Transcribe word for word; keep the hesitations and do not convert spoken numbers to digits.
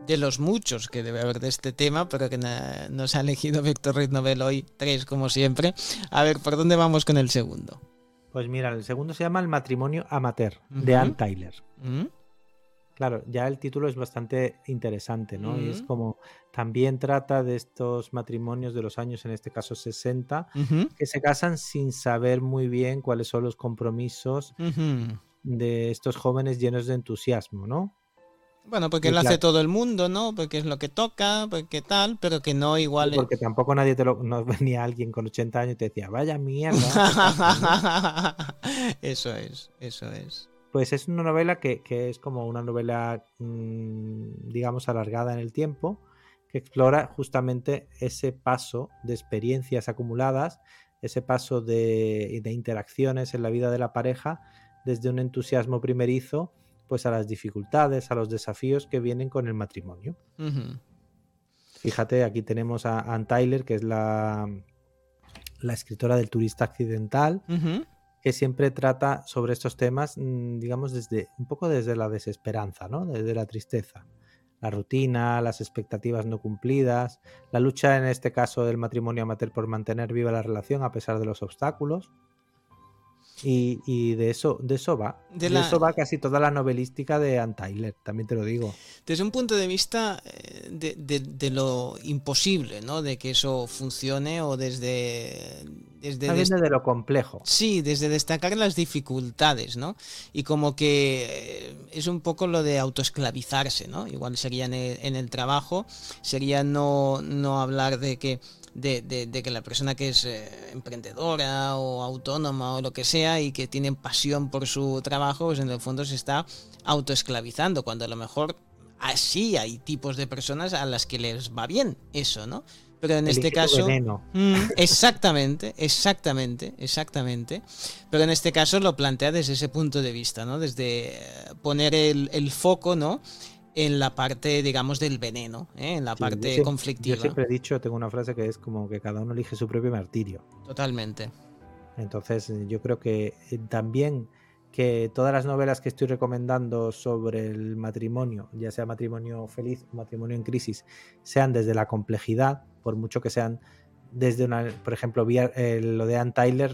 de los muchos que debe haber de este tema, pero que na- nos ha elegido Víctor Ruiz Novel hoy, tres como siempre. A ver, ¿por dónde vamos con el segundo? Pues mira, el segundo se llama El matrimonio amateur, de Ujú, Ann Tyler. ujú, Claro, ya el título es bastante interesante, ¿no? Y es ujú, como también trata de estos matrimonios de los años, en este caso sesenta, ujú, que se casan sin saber muy bien cuáles son los compromisos ujú. de estos jóvenes llenos de entusiasmo, ¿no? Bueno, porque Y lo hace claro, todo el mundo, ¿no? Porque es lo que toca, porque tal, pero que no sí, igual. eh. porque tampoco nadie te lo, no venía alguien con ochenta años y te decía, vaya mierda, te casas, ¿no? Eso es, eso es. Pues es una novela que, que es como una novela, mmm, digamos, alargada en el tiempo, que explora justamente ese paso de experiencias acumuladas, ese paso de, de interacciones en la vida de la pareja, desde un entusiasmo primerizo, pues a las dificultades, a los desafíos que vienen con el matrimonio. Ujú, Fíjate, aquí tenemos a Ann Tyler, que es la, la escritora del Turista Accidental, ujú. que siempre trata sobre estos temas, mm, digamos, desde un poco desde la desesperanza, ¿no? Desde la tristeza. La rutina, las expectativas no cumplidas, la lucha en este caso del matrimonio amateur por mantener viva la relación a pesar de los obstáculos. Y, y de eso, de eso va. De De la, eso va casi toda la novelística de Ann Tyler, también te lo digo. desde un punto de vista eh, de, de- de lo imposible, ¿no? De que eso funcione o desde, desde Más bien des- de lo complejo. sí, desde destacar las dificultades, ¿no? Y como que eh, es un poco lo de autoesclavizarse, ¿no? Igual sería en el, en el trabajo, sería no, no hablar de que de, de- de que la persona que es eh, emprendedora o autónoma o lo que sea y que tiene pasión por su trabajo, pues en el fondo se está autoesclavizando, cuando a lo mejor así hay tipos de personas a las que les va bien eso, ¿no? Pero en este Elige tu caso, veneno. mm, exactamente, exactamente, exactamente. Pero en este caso lo plantea desde ese punto de vista, ¿no? Desde eh, poner el, el foco, ¿no? En la parte, digamos, del veneno, ¿eh? En la Sí, yo parte siempre, yo conflictiva. siempre he dicho, tengo una frase que es como que cada uno elige su propio martirio. Totalmente. Entonces, eh, yo creo que eh, también que todas las novelas que estoy recomendando sobre el matrimonio, ya sea matrimonio feliz o matrimonio en crisis, sean desde la complejidad, por mucho que sean desde una, por ejemplo, vi- eh, lo de Ann Tyler